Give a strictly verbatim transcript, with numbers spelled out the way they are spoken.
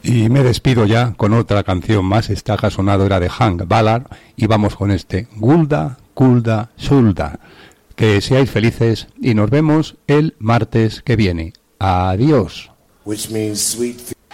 Y me despido ya con otra canción más. Esta que ha sonado era de Hank Ballard. Y vamos con este Gulda, Gulda, Sulda. Que seáis felices y nos vemos el martes que viene. Adiós. Which means sweet